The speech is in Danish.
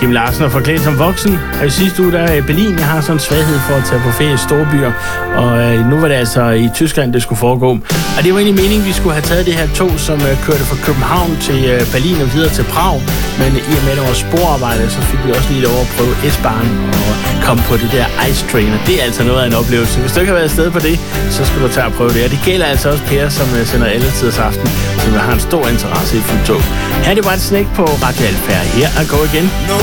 Kim Larsen og Forklædt som voksen. Og i sidste uge, der er i Berlin. Jeg har sådan en svaghed for at tage på ferie i storbyer. Og nu var det altså i Tyskland, det skulle foregå. Og det var egentlig meningen, vi skulle have taget det her tog, som kørte fra København til Berlin og videre til Prag. Men i og med, der var sporarbejde, så fik vi også lige lov at prøve S-Bahn og komme på det der Ice Train. Og det er altså noget af en oplevelse. Hvis du ikke har været afsted på det, så skal du tage og prøve det. Og det gælder altså også Per, som sender alle tiders aften, som har en stor interesse i fuldtog. Her er det bare et snæk på Radio Alfærd. Her er gå igen.